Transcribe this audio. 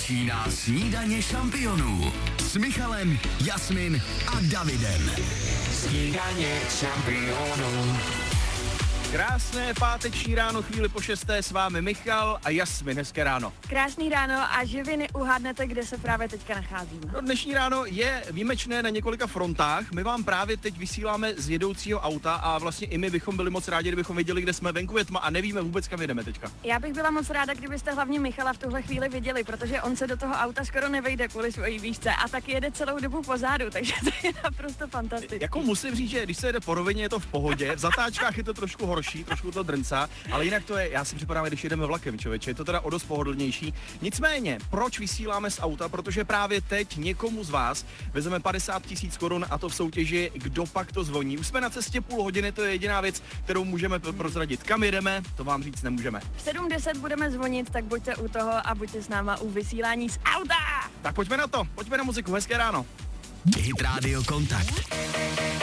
Začíná Snídaně šampionů s Michalem, Jasmin a Davidem. Snídaně šampionů. Krásné páteční ráno, chvíli po 6. s vámi Michal a Jasmin, hezké ráno. Krásný ráno a že vy neuhádnete, kde se právě teďka nacházíme. No, dnešní ráno je výjimečné na několika frontách. My vám právě teď vysíláme z jedoucího auta a vlastně i my bychom byli moc rádi, kdybychom věděli, kde jsme. Venku je tma a nevíme vůbec, kam jedeme teďka. Já bych byla moc ráda, kdybyste hlavně Michala v tuhle chvíli viděli, protože on se do toho auta skoro nevejde kvůli svojí výšce a taky jede celou dobu pozadu, takže to je naprosto fantastické. Jako musím říct, že když se jede po rovině, je to v pohodě, v zatáčkách je to trošku horší, trošku to drncá, ale jinak to je, já si připadám, když jedeme vlakem, člověče, je to teda o dost pohodlnější. Nicméně, proč vysíláme z auta? Protože právě teď někomu z vás vezeme 50 000 korun a to v soutěži Kdo pak to zvoní. Už jsme na cestě půl hodiny, to je jediná věc, kterou můžeme prozradit. Kam jedeme, to vám říct nemůžeme. V 7:10 budeme zvonit, tak buďte u toho a buďte s náma u vysílání z auta. Tak pojďme na to, pojďme na muziku, hezké ráno. Hit Radio Kontakt.